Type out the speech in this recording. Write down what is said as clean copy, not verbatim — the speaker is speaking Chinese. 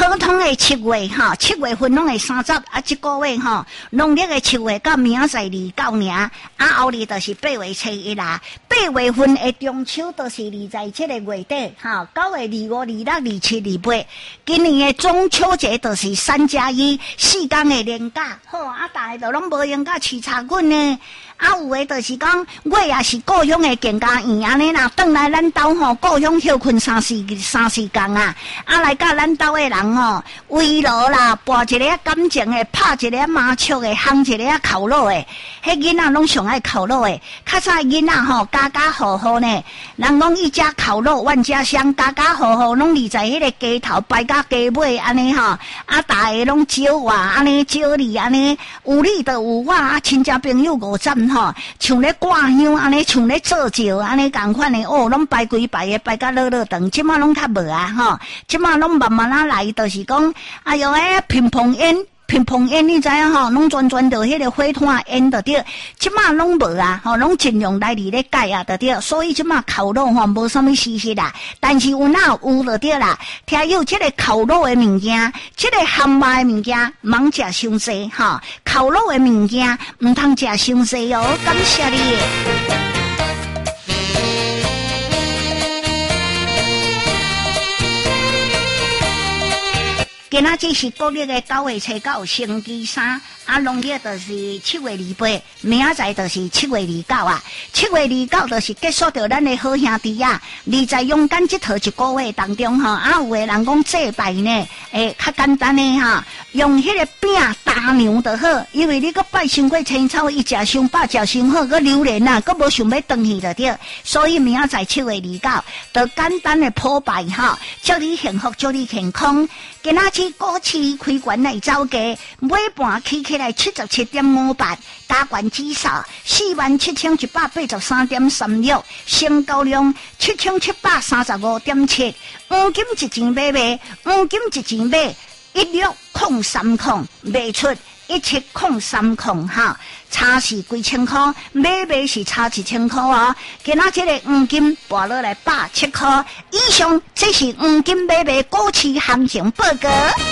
普通的7月哈，7月份拢会30，啊，这个月哈，农历的7月到明仔载29年，啊，后日就是8月初1啦。8月份的中秋就是27个月底，哈，9月25、26、27、28。今年的中秋节就是3+1，4天的连假，好啊，大家都拢无闲甲饲茶滚呢。啊，有诶，就是讲，我也是故乡诶健家园安尼啦，转来咱兜吼，故乡休困3、4天啊，啊来甲咱兜诶人吼，围炉啦，播一个感情诶，拍一个麻雀诶，烘一个烤肉诶，迄囡仔拢上爱烤肉诶，较早囡仔吼，家家户户呢，人讲一家烤肉万家香，家家户户拢立在迄个街头摆甲街尾安尼吼，啊，大家拢招我安尼招你安尼，有你就有我啊，亲戚朋友5站。吼，像咧挂香安尼，像咧做酒安尼共款诶，哦，拢摆几摆诶，摆甲乐乐长，即马拢较无啊，吼，即马拢慢慢啊来，就是讲，哎哟，乒乓烟。乒乓烟你知影吼，拢全着迄个火炭烟就对，即马拢无啊，吼，拢尽量来咧改啊就对，所以即马烤肉吼无啥物事实啦，但是有哪有就对啦。听有即个烤肉诶物件，即个咸麻诶物件，茫食伤济吼，烤肉诶物件毋通食伤济哦，感谢你。今仔这是国历的9月初9，星期3，啊，农历就是7月28，明仔载就是7月29啊。7月29就是结束掉咱的好兄弟啊。你在勇敢这头一个月当中哈，啊，有的人讲祭拜呢，较简单的哈，用迄个饼打牛就好，因为你个拜伤过青草，伊食伤饱，食伤好，个榴莲啊，个无想要转去就对。所以明仔载7月29，就简单的破拜哈，祝你幸福，祝你健康。今仔日股市开悬来走价，尾盘起来77.58，加权指数47183.36，成交量7735.7，黄金一钱买卖，黄金一钱买16.30，卖出17.30哈，差是几千块，买卖是差1000块哦。今仔这个黄金拔落来107块以上，这是黄金买卖股市行情报告。